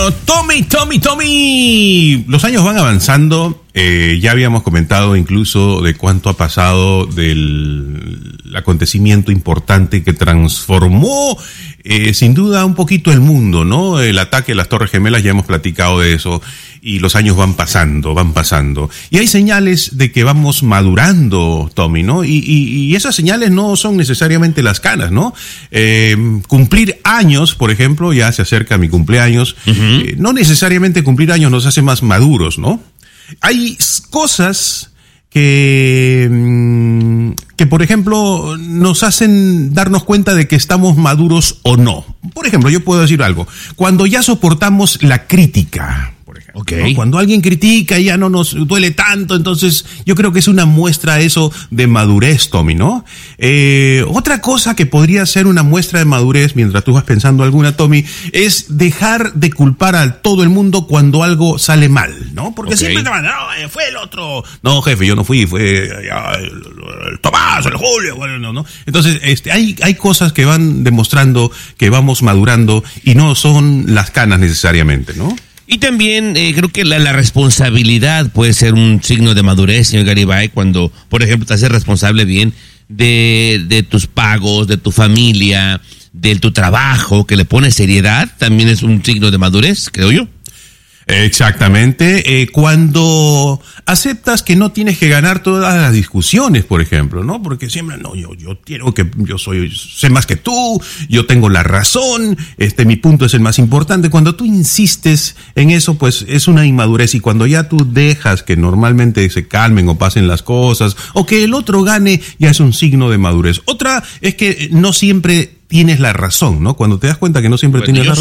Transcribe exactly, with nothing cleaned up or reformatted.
Bueno, Tommy, Tommy, Tommy. Los años van avanzando. Eh, ya habíamos comentado incluso de cuánto ha pasado del acontecimiento importante que transformó eh, sin duda un poquito el mundo, ¿no? El ataque a las Torres Gemelas, ya hemos platicado de eso, y los años van pasando, van pasando. Y hay señales de que vamos madurando, Tommy, ¿no? Y, y, y esas señales no son necesariamente las canas, ¿no? Eh, cumplir años, por ejemplo, ya se acerca mi cumpleaños, uh-huh. eh, no necesariamente cumplir años nos hace más maduros, ¿no? Hay cosas que, que, por ejemplo, nos hacen darnos cuenta de que estamos maduros o no. Por ejemplo, yo puedo decir algo. Cuando ya soportamos la crítica, por ejemplo, okay. ¿no? Cuando alguien critica y ya no nos duele tanto, entonces yo creo que es una muestra eso de madurez, Tommy, ¿no? Eh, otra cosa que podría ser una muestra de madurez, mientras tú vas pensando alguna, Tommy, es dejar de culpar a todo el mundo cuando algo sale mal, ¿no? Porque okay. siempre te van, no, fue el otro. No, jefe, yo no fui, fue ya, el, el Tomás, el Julio, bueno, no, no. Entonces, este, hay, hay cosas que van demostrando que vamos madurando y no son las canas necesariamente, ¿no? Y también eh, creo que la, la responsabilidad puede ser un signo de madurez, señor Garibay, cuando, por ejemplo, te haces responsable bien de, de tus pagos, de tu familia, de tu trabajo, que le pones seriedad, también es un signo de madurez, creo yo. Exactamente, eh, cuando aceptas que no tienes que ganar todas las discusiones, por ejemplo, ¿no? Porque siempre, no, yo, yo quiero que, yo soy, sé más que tú, yo tengo la razón, este, mi punto es el más importante. Cuando tú insistes en eso, pues es una inmadurez, y cuando ya tú dejas que normalmente se calmen o pasen las cosas, o que el otro gane, ya es un signo de madurez. Otra es que no siempre tienes la razón, ¿no? Cuando te das cuenta que no siempre bueno, tienes la razón.